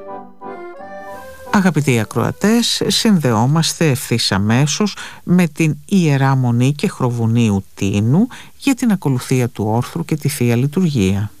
Αγαπητοί ακροατές, συνδεόμαστε ευθύς αμέσως με την Ιερά Μονή και Χροβουνίου Τίνου για την ακολουθία του όρθρου και τη Θεία Λειτουργία.